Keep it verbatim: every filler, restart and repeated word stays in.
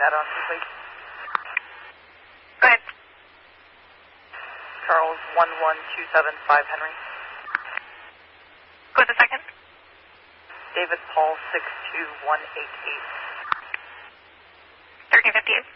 add on to please. Go ahead. Charles one one two seven five Henry. Go to the second. David Paul six two one eight eight. thirteen fifty-eight.